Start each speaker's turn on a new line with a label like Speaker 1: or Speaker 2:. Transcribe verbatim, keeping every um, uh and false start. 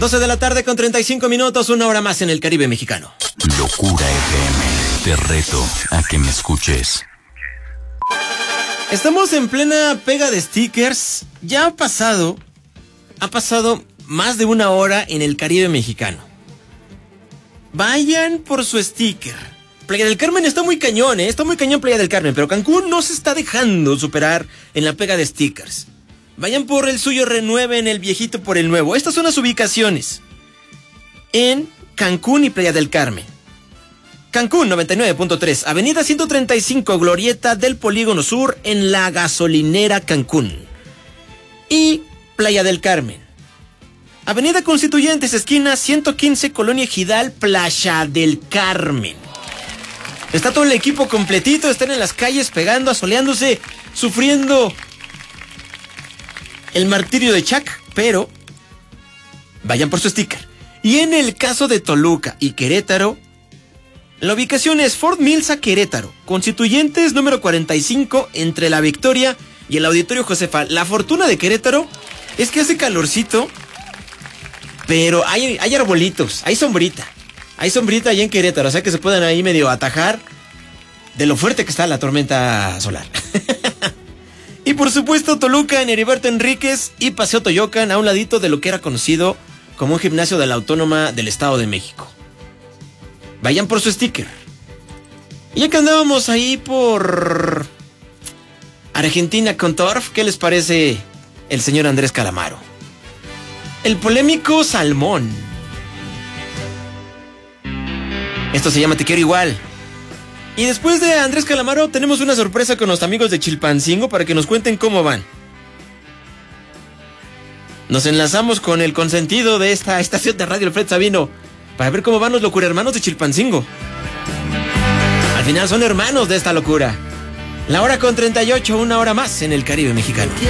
Speaker 1: doce de la tarde con treinta y cinco minutos, una hora más en el Caribe mexicano.
Speaker 2: Locura F M, te reto a que me escuches.
Speaker 1: Estamos en plena pega de stickers. Ya ha pasado, ha pasado más de una hora en el Caribe mexicano. Vayan por su sticker. Playa del Carmen está muy cañón, ¿eh? Está muy cañón Playa del Carmen, pero Cancún no se está dejando superar en la pega de stickers. Vayan por el suyo, renueven el viejito por el nuevo. Estas son las ubicaciones en Cancún y Playa del Carmen. Cancún noventa y nueve punto tres, Avenida ciento treinta y cinco, Glorieta del Polígono Sur, en la gasolinera Cancún. Y Playa del Carmen, Avenida Constituyentes, esquina ciento quince, Colonia Ejidal, Playa del Carmen. Está todo el equipo completito, están en las calles pegando, asoleándose, sufriendo el martirio de Chac, pero vayan por su sticker. Y en el caso de Toluca y Querétaro, la ubicación es Fort Milsa, Querétaro, Constituyentes número cuarenta y cinco, entre La Victoria y el Auditorio Josefa. La fortuna de Querétaro es que hace calorcito, pero hay, hay arbolitos, hay sombrita. Hay sombrita allá en Querétaro, o sea que se pueden ahí medio atajar de lo fuerte que está la tormenta solar. Y por supuesto Toluca, en Heriberto Enríquez y Paseo Toyocan, a un ladito de lo que era conocido como un gimnasio de la Autónoma del Estado de México. Vayan por su sticker. Y ya que andábamos ahí por Argentina con Torf, ¿qué les parece el señor Andrés Calamaro? El polémico Salmón. Esto se llama Te Quiero Igual. Y después de Andrés Calamaro tenemos una sorpresa con los amigos de Chilpancingo para que nos cuenten cómo van. Nos enlazamos con el consentido de esta estación de radio, Alfred Sabino, para ver cómo van los locura hermanos de Chilpancingo. Al final son hermanos de esta locura. La hora con treinta y ocho, una hora más en el Caribe mexicano.